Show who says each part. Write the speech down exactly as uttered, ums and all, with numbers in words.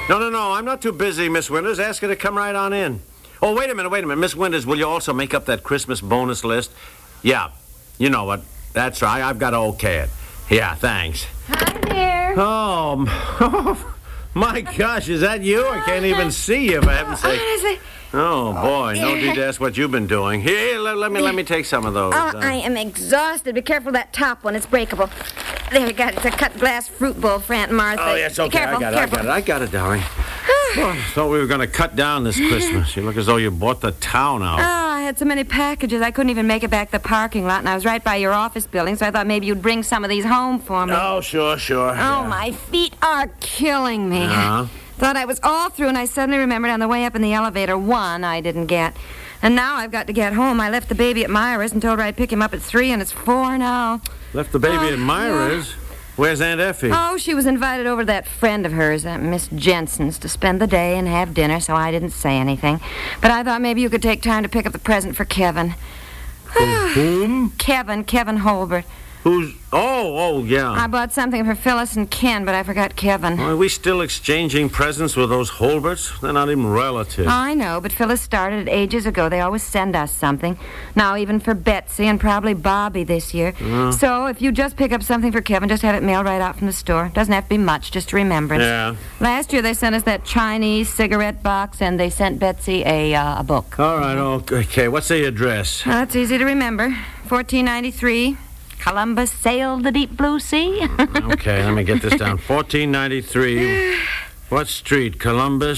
Speaker 1: No, no, no, I'm not too busy, Miss Winters. Ask her to come right on in. Oh, wait a minute, wait a minute. Miss Winters, will you also make up that Christmas bonus list? Yeah, you know what. That's right. I've got to okay it. Yeah, thanks.
Speaker 2: Hi there.
Speaker 1: Oh, my gosh, is that you? I can't even see you, for heaven's sake.
Speaker 2: Honestly.
Speaker 1: Oh, boy, no need to ask what you've been doing. Here, let, let me let me take some of those.
Speaker 2: Oh,
Speaker 1: Uh,
Speaker 2: I am exhausted. Be careful of that top one. It's breakable. There, you got it. It's a cut glass fruit bowl for Aunt Martha.
Speaker 1: Oh, yes,
Speaker 2: Be
Speaker 1: okay,
Speaker 2: careful,
Speaker 1: I got it,
Speaker 2: careful.
Speaker 1: I got it, I got it, darling. Oh, I thought we were going to cut down this Christmas. You look as though you bought the town out.
Speaker 2: Oh, I had so many packages, I couldn't even make it back to the parking lot, and I was right by your office building, so I thought maybe you'd bring some of these home for me.
Speaker 1: Oh, sure, sure.
Speaker 2: Oh,
Speaker 1: yeah.
Speaker 2: my feet are killing me.
Speaker 1: Uh-huh.
Speaker 2: Thought I was all through, and I suddenly remembered on the way up in the elevator, one I didn't get. And now I've got to get home. I left the baby at Myra's and told her I'd pick him up at three, and it's four now.
Speaker 1: Left the baby
Speaker 2: Oh,
Speaker 1: at Myra's? Where's Aunt Effie?
Speaker 2: Oh, she was invited over to that friend of hers, that Miss Jensen's, to spend the day and have dinner, so I didn't say anything. But I thought maybe you could take time to pick up the present for Kevin.
Speaker 1: Whom?
Speaker 2: Kevin, Kevin Holbert.
Speaker 1: Who's... Oh, oh, yeah.
Speaker 2: I bought something for Phyllis and Ken, but I forgot Kevin.
Speaker 1: Are we still exchanging presents with those Holberts? They're not even relatives.
Speaker 2: I know, but Phyllis started it ages ago. They always send us something. Now even for Betsy and probably Bobby this year.
Speaker 1: Uh.
Speaker 2: So if you just pick up something for Kevin, just have it mailed right out from the store. Doesn't have to be much, just a remembrance.
Speaker 1: Yeah.
Speaker 2: Last year they sent us that Chinese cigarette box, and they sent Betsy a, uh, a book.
Speaker 1: All right, okay. What's the address?
Speaker 2: Well, that's easy to remember. fourteen ninety-three. Columbus sailed the deep blue sea.
Speaker 1: Okay, let me get this down. fourteen ninety-three. What street? Columbus?